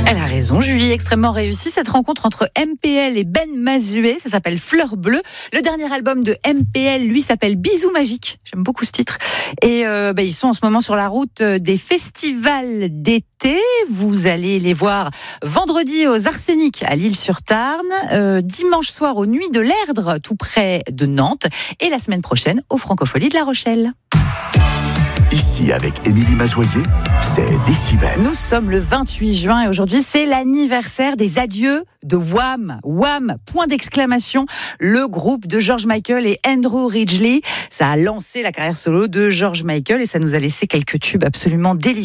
Elle a raison, Julie, extrêmement réussie cette rencontre entre MPL et Ben Mazué, ça s'appelle Fleur Bleue. Le dernier album de MPL, lui, s'appelle Bisous Magiques, j'aime beaucoup ce titre. Et ils sont en ce moment sur la route des festivals d'été. Vous allez les voir vendredi aux Arsenic à L'Isle-sur-Tarn, dimanche soir aux Nuits de l'Erdre, tout près de Nantes, et la semaine prochaine aux Francopholies de La Rochelle. Ici, avec Émilie Mazoyer, c'est Décibel. Nous sommes le 28 juin et aujourd'hui, c'est l'anniversaire des adieux de Wham. Wham, point d'exclamation, le groupe de George Michael et Andrew Ridgeley. Ça a lancé la carrière solo de George Michael et ça nous a laissé quelques tubes absolument délicieux.